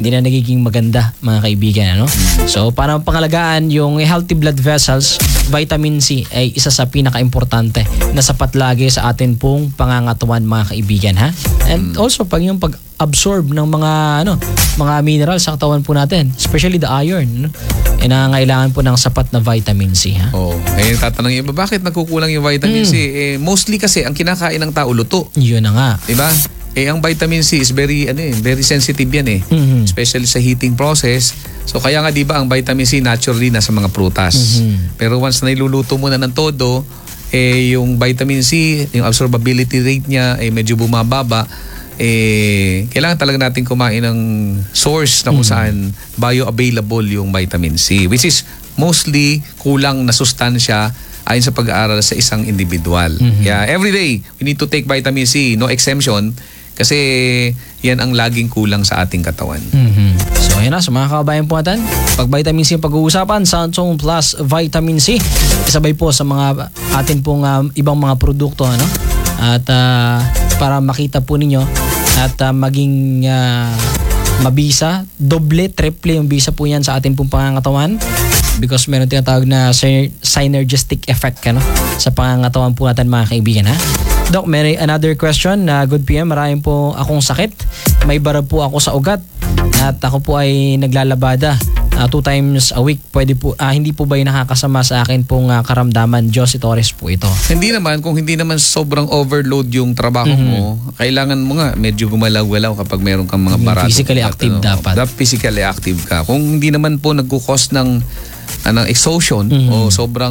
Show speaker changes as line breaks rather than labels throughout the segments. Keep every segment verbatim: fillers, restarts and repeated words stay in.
hindi na nagiging maganda, mga kaibigan, ano? So, para pangalagaan yung healthy blood vessels, vitamin C ay isa sa pinaka-importante na sapat lagi sa atin pong pangangatawan, mga kaibigan, ha? And also, pag yung pag-absorb ng mga, ano, mga minerals sa katawan po natin, especially the iron, no? Eh, nangangailangan po ng sapat na vitamin C, ha?
Oh, eh, tatanungin iba, bakit nagkukulang yung vitamin
Mm.
C? Eh, mostly kasi ang kinakain ng tao luto.
Yun na nga.
Diba? Eh, ang vitamin C is very, ano eh, very sensitive yan eh.
Mhm.
Especially sa heating process. So, kaya nga, di ba, ang vitamin C naturally nasa mga prutas.
Mhm.
Pero once na iluluto mo na ng todo, eh, yung vitamin C, yung absorbability rate niya, eh, medyo bumababa. Eh, kailangan talaga natin kumain ng source na kung saan bioavailable yung vitamin C. Which is mostly kulang na sustansya ayon sa pag-aaral sa isang individual.
Mhm.
Kaya every day, we need to take vitamin C, no exemption. Kasi yan ang laging kulang sa ating katawan.
Mhm. So ayun na, sa mga kabayan po natin, pag vitamin C ang pag-uusapan, Santong Plus Vitamin C, isabay po sa mga atin pong uh, ibang mga produkto, ano? At uh, para makita po ninyo at uh, maging uh, mabisa, doble, triple yung bisa po yan sa atin pong pangangatawan, because meron tinatawag na sy- synergistic effect, ano, sa pangangatawan po natin, mga kaibigan, ha? Doc, may another question. Uh, good P M, maraming po akong sakit. May bara po ako sa ugat. At ako po ay naglalabada uh, two times a week. Pwede po, uh, hindi po ba yung nakakasama sa akin pong uh, karamdaman? Josie Torres po ito.
Hindi naman, kung hindi naman sobrang overload yung trabaho
Mhm.
mo, kailangan mo nga medyo gumalaw-galaw kapag meron kang mga
Yung
barato.
physically active dapat.
Dapat physically active ka. Kung hindi naman po nagkukos ng, uh, ng exhaustion
Mhm.
o sobrang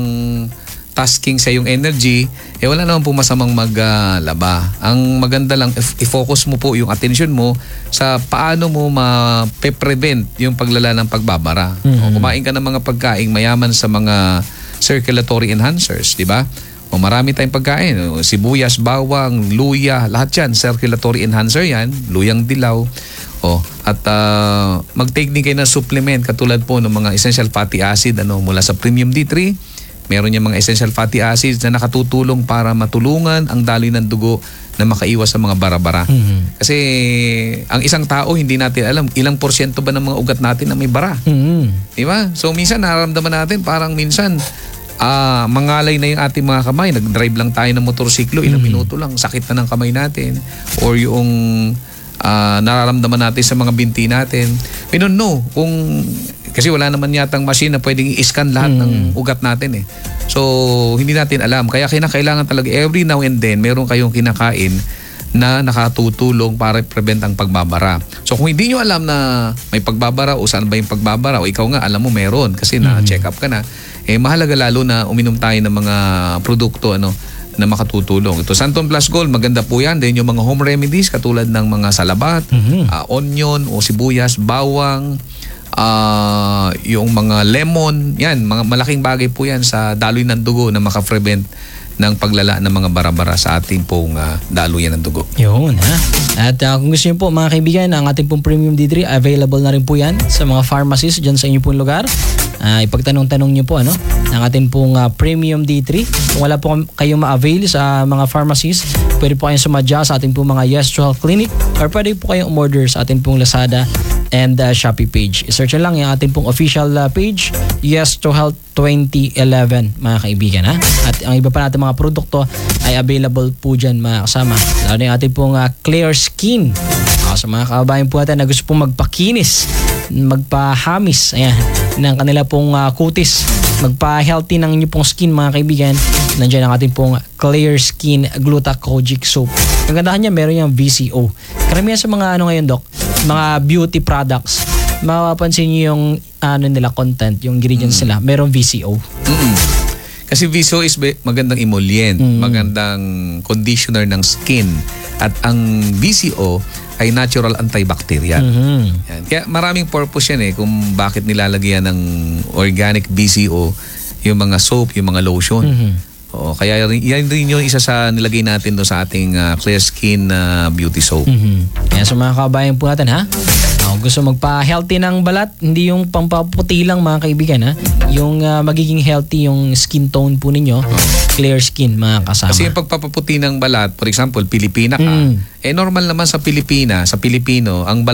tasking sa yung energy, eh wala naman po masamang maglaba. Ang maganda lang, if- i-focus mo po yung attention mo sa paano mo ma-prevent yung paglala ng pagbabara.
Mhm.
O kumain ka ng mga pagkaing mayaman sa mga circulatory enhancers, di ba? O marami tayong pagkain, o, sibuyas, bawang, luya, lahat yan, circulatory enhancer yan, luyang dilaw. O, at uh, mag-take din kayo ng supplement katulad po ng mga essential fatty acid ano, mula sa Premium D three. Meron niya mga essential fatty acids na nakatutulong para matulungan ang daloy ng dugo na makaiwas sa mga bara-bara.
Mhm.
Kasi ang isang tao, hindi natin alam ilang porsyento ba ng mga ugat natin na may bara.
Mhm.
Di ba? So minsan nararamdaman natin parang minsan ah mangalay na yung ating mga kamay. Nag-drive lang tayo ng motorsiklo, ilang
Mhm.
minuto lang, sakit na ng kamay natin. Or yung ah, nararamdaman natin sa mga binti natin. We don't know kung, kasi wala naman yatang machine na pwedeng i-scan lahat
Mhm.
ng ugat natin eh. So hindi natin alam. Kaya kinakailangan talaga every now and then meron kayong kinakain na nakatutulong para prevent ang pagbabara. So kung hindi nyo alam na may pagbabara o saan ba yung pagbabara o ikaw nga alam mo meron kasi na-check up ka na, eh mahalaga lalo na uminom tayo ng mga produkto ano na makatutulong. Ito Santon Plus Gold, maganda po yan. Then yung mga home remedies katulad ng mga salabat,
Mhm.
ah, onion o sibuyas, bawang, ah, yung mga lemon, yan, mga malaking bagay po yan sa daloy ng dugo na makaprevent ng paglala ng mga bara-bara sa ating pong uh, daluyan ng dugo.
Yun, ha? At uh, kung gusto niyo po, mga kaibigan, ang ating pong Premium D three, available na rin po yan sa mga pharmacies dyan sa inyo pong lugar. Uh, ipagtanong-tanong niyo po, ano, ang ating pong uh, Premium D three. Kung wala po kayong ma-avail sa mga pharmacies, pwede po kayong sumadya sa ating pong mga Yes to Health Clinic or pwede po kayong umorder sa ating pong Lazada and uh, Shopee page. I-search lang yung ating pong official uh, page, Yes to Health twenty eleven, mga kaibigan, ha? At ang iba pa natin mga produkto ay available po dyan, mga kasama. Lalo na yung ating pong uh, Clear Skin. Uh, sa mga kababayan po natin na gusto pong magpakinis, magpahamis, ayan, ng kanila pong uh, kutis, magpa-healthy ng inyong pong skin, mga kaibigan, nandiyan ang ating pong Clear Skin Glucokojic Soap. Ang gandahan niya, meron yung V C O. Karamihan sa mga ano ngayon, Doc, mga beauty products, mapapansin niyo yung ano nila, content, yung ingredients nila, merong V C O.
Mm-mm. Kasi V C O is be- magandang emollient,
Mm.
magandang conditioner ng skin. At ang V C O ay natural antibacterial.
Mhm.
Yan. Kaya maraming purpose yan eh kung bakit nilalagyan ng organic V C O yung mga soap, yung mga lotion.
Mhm.
Oo, kaya rin- yan rin yung isa sa nilagay natin doon sa ating uh, Clear Skin uh, beauty soap.
Mhm. Kaya sa mga kabayan po natin, ha? Oh, gusto magpa-healthy ng balat, hindi yung pampaputi lang, mga kaibigan, ha? Yung uh, magiging healthy yung skin tone po ninyo, clear skin, mga kasama.
Kasi yung pagpapaputi ng balat, for example, Pilipina ka,
Mm.
eh normal naman sa Pilipina, sa Pilipino, ang balat